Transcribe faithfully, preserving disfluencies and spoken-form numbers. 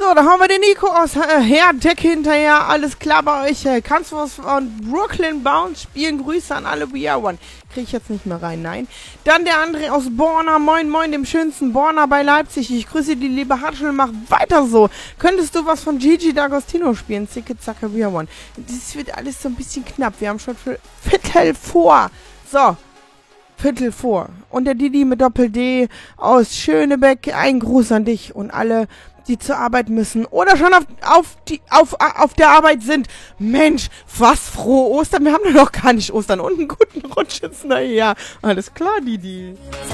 So, da haben wir den Nico aus äh, Herdeck hinterher. Alles klar bei euch. Äh, kannst du was von Brooklyn Bounce spielen? Grüße an alle We Are One. Kriege ich jetzt nicht mehr rein, nein. Dann der André aus Borna. Moin, moin, dem schönsten Borna bei Leipzig. Ich grüße die liebe Hatschel. Mach weiter so. Könntest du was von Gigi D'Agostino spielen? Zicke, zacke, We Are One. Das wird alles so ein bisschen knapp. Wir haben schon für Viertel vor. So. Viertel vor. Und der Didi mit Doppel-D aus Schönebeck. Ein Gruß an dich und alle, die zur Arbeit müssen oder schon auf, auf, die, auf, auf der Arbeit sind. Mensch, was frohe Ostern. Wir haben doch noch gar nicht Ostern. Und einen guten Rutsch jetzt nachher. Alles klar, Didi.